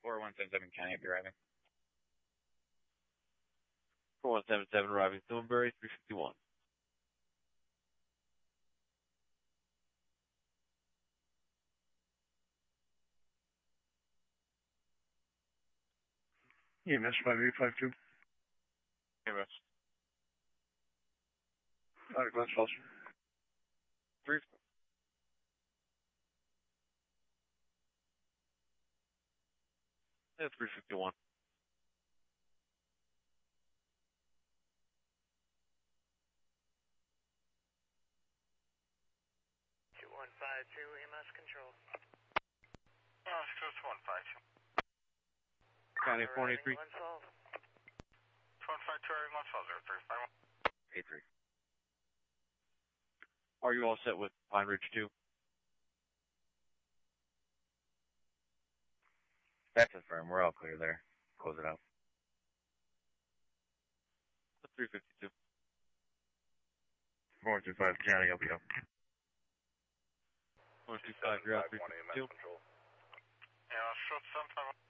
4177 County, I'll be arriving. 4177 arriving, Thornbury, 351. EMS 5852. EMS. Glenn Foster. 3. Yeah, 351. EMS control. Oh, it's 2152. County 483. 2152, Glenn 0351. 83. Are you all set with Pine Ridge 2? That's confirmed. We're all clear there. Close it out. 352. 425 County, I'll be up. 125, you're out 352. Yeah, short 751.